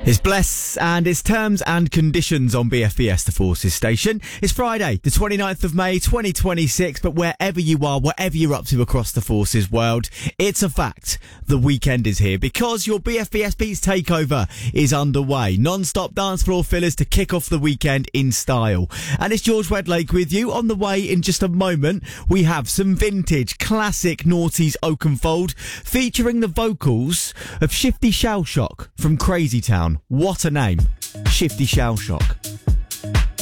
It's Bless and it's terms and conditions on BFBS, the Forces station. It's Friday, the 29th of May, 2026, but wherever you are, whatever you're up to across the Forces world, it's a fact. The weekend is here because your BFBS Beats takeover is underway. Non-stop dance floor fillers to kick off the weekend in style. And it's George Wedlake with you. On the way in just a moment, we have some vintage classic Naughties Oakenfold featuring the vocals of Shifty Shellshock from Crazy Town. What a name. Shifty Shellshock.